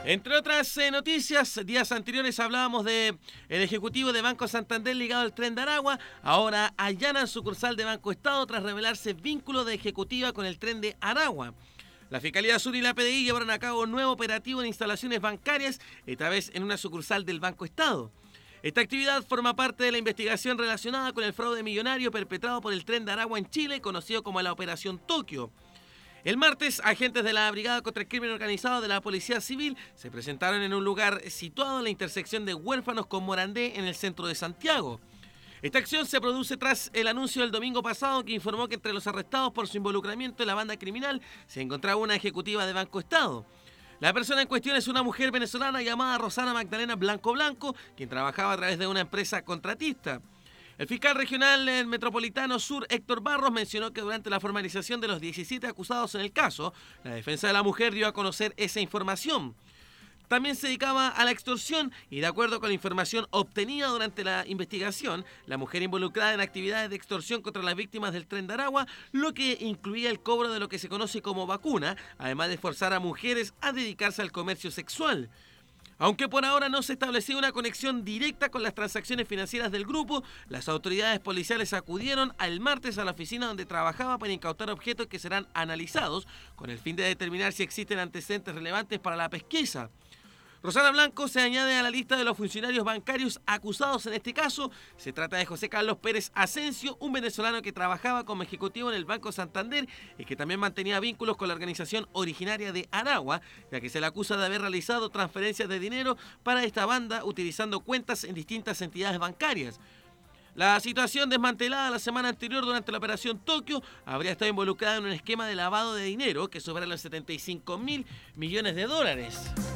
Entre otras noticias, días anteriores hablábamos de el ejecutivo de Banco Santander ligado al Tren de Aragua. Ahora allanan sucursal de Banco Estado tras revelarse vínculo de ejecutiva con el Tren de Aragua. La Fiscalía Sur y la PDI llevaron a cabo un nuevo operativo en instalaciones bancarias, esta vez en una sucursal del Banco Estado. Esta actividad forma parte de la investigación relacionada con el fraude millonario perpetrado por el Tren de Aragua en Chile, conocido como la Operación Tokio. El martes, agentes de la Brigada contra el Crimen Organizado de la Policía Civil se presentaron en un lugar situado en la intersección de Huérfanos con Morandé en el centro de Santiago. Esta acción se produce tras el anuncio del domingo pasado que informó que entre los arrestados por su involucramiento en la banda criminal se encontraba una ejecutiva de Banco Estado. La persona en cuestión es una mujer venezolana llamada Rosana Magdalena Blanco Blanco, quien trabajaba a través de una empresa contratista. El fiscal regional metropolitano sur, Héctor Barros, mencionó que durante la formalización de los 17 acusados en el caso, la defensa de la mujer dio a conocer esa información. También se dedicaba a la extorsión y, de acuerdo con la información obtenida durante la investigación, la mujer involucrada en actividades de extorsión contra las víctimas del Tren de Aragua, lo que incluía el cobro de lo que se conoce como vacuna, además de forzar a mujeres a dedicarse al comercio sexual. Aunque por ahora no se establecía una conexión directa con las transacciones financieras del grupo, las autoridades policiales acudieron el martes a la oficina donde trabajaba para incautar objetos que serán analizados con el fin de determinar si existen antecedentes relevantes para la pesquisa. Rosana Blanco se añade a la lista de los funcionarios bancarios acusados en este caso. Se trata de José Carlos Pérez Asensio, un venezolano que trabajaba como ejecutivo en el Banco Santander y que también mantenía vínculos con la organización originaria de Aragua, ya que se le acusa de haber realizado transferencias de dinero para esta banda utilizando cuentas en distintas entidades bancarias. La situación desmantelada la semana anterior durante la Operación Tokio habría estado involucrada en un esquema de lavado de dinero que supera los 75.000 millones de dólares.